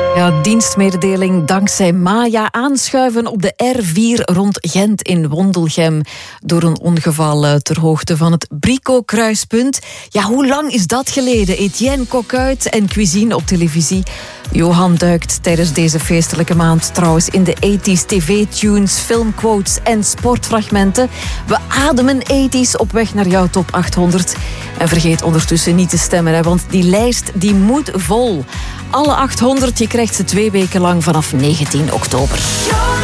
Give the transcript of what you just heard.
Ja, dienstmededeling dankzij Maya. Aanschuiven op de R4 rond Gent in Wondelgem door een ongeval ter hoogte van het Brico-kruispunt. Ja, hoe lang is dat geleden? Etienne Coquuit en cuisine op televisie. Johan duikt tijdens deze feestelijke maand trouwens in de 80s tv-tunes, filmquotes en sportfragmenten. We ademen 80s op weg naar jouw top 800. En vergeet ondertussen niet te stemmen, want die lijst die moet vol. Alle 800, je krijgt ze 2 weken lang vanaf 19 oktober.